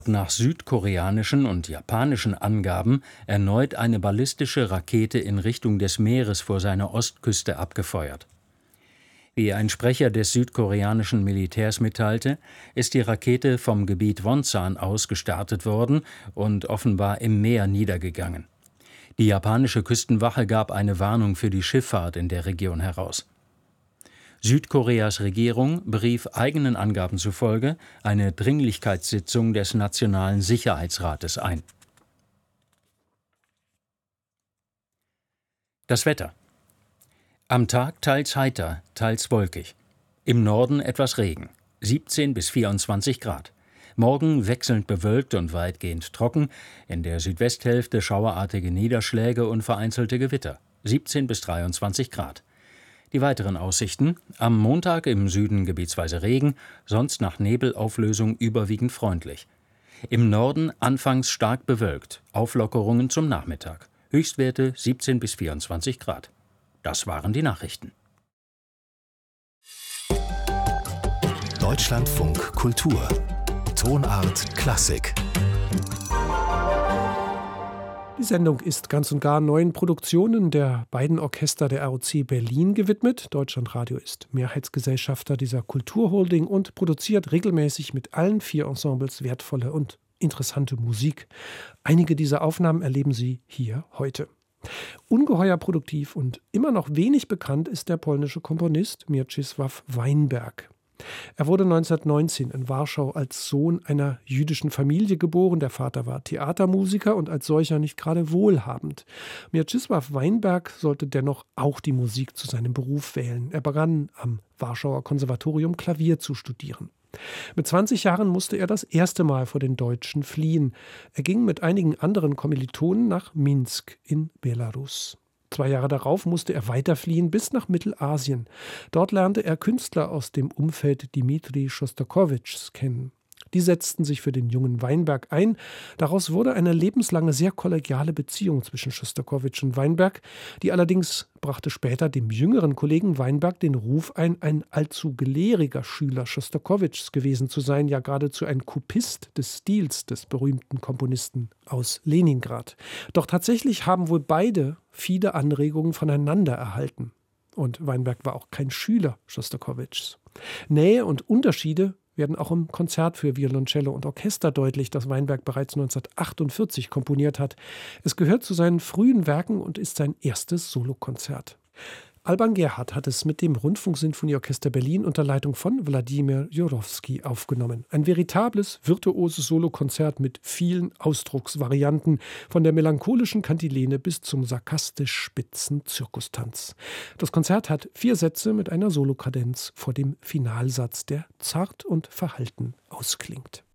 nach südkoreanischen und japanischen Angaben erneut eine ballistische Rakete in Richtung des Meeres vor seiner Ostküste abgefeuert. Wie ein Sprecher des südkoreanischen Militärs mitteilte, ist die Rakete vom Gebiet Wonsan aus gestartet worden und offenbar im Meer niedergegangen. Die japanische Küstenwache gab eine Warnung für die Schifffahrt in der Region heraus. Südkoreas Regierung berief eigenen Angaben zufolge eine Dringlichkeitssitzung des Nationalen Sicherheitsrates ein. Das Wetter. Am Tag teils heiter, teils wolkig. Im Norden etwas Regen, 17 bis 24 Grad. Morgen wechselnd bewölkt und weitgehend trocken, in der Südwesthälfte schauerartige Niederschläge und vereinzelte Gewitter, 17 bis 23 Grad. Die weiteren Aussichten: am Montag im Süden gebietsweise Regen, sonst nach Nebelauflösung überwiegend freundlich. Im Norden anfangs stark bewölkt, Auflockerungen zum Nachmittag. Höchstwerte 17 bis 24 Grad. Das waren die Nachrichten. Deutschlandfunk Kultur. Tonart Klassik. Die Sendung ist ganz und gar neuen Produktionen der beiden Orchester der ROC Berlin gewidmet. Deutschlandradio ist Mehrheitsgesellschafter dieser Kulturholding und produziert regelmäßig mit allen 4 Ensembles wertvolle und interessante Musik. Einige dieser Aufnahmen erleben Sie hier heute. Ungeheuer produktiv und immer noch wenig bekannt ist der polnische Komponist Mieczysław Weinberg. Er wurde 1919 in Warschau als Sohn einer jüdischen Familie geboren. Der Vater war Theatermusiker und als solcher nicht gerade wohlhabend. Mieczysław Weinberg sollte dennoch auch die Musik zu seinem Beruf wählen. Er begann am Warschauer Konservatorium Klavier zu studieren. Mit 20 Jahren musste er das erste Mal vor den Deutschen fliehen. Er ging mit einigen anderen Kommilitonen nach Minsk in Belarus. 2 Jahre darauf musste er weiterfliehen bis nach Mittelasien. Dort lernte er Künstler aus dem Umfeld Dmitri Schostakowitschs kennen. Die setzten sich für den jungen Weinberg ein. Daraus wurde eine lebenslange, sehr kollegiale Beziehung zwischen Schostakowitsch und Weinberg. Die allerdings brachte später dem jüngeren Kollegen Weinberg den Ruf ein allzu gelehriger Schüler Schostakowitschs gewesen zu sein, ja geradezu ein Kopist des Stils des berühmten Komponisten aus Leningrad. Doch tatsächlich haben wohl beide viele Anregungen voneinander erhalten. Und Weinberg war auch kein Schüler Schostakowitschs. Nähe und Unterschiede werden auch im Konzert für Violoncello und Orchester deutlich, das Weinberg bereits 1948 komponiert hat. Es gehört zu seinen frühen Werken und ist sein erstes Solokonzert. Alban Gerhardt hat es mit dem Rundfunksinfonieorchester Berlin unter Leitung von Wladimir Jurowski aufgenommen. Ein veritables, virtuoses Solokonzert mit vielen Ausdrucksvarianten, von der melancholischen Kantilene bis zum sarkastisch spitzen Zirkustanz. Das Konzert hat 4 Sätze mit einer Solokadenz vor dem Finalsatz, der zart und verhalten ausklingt.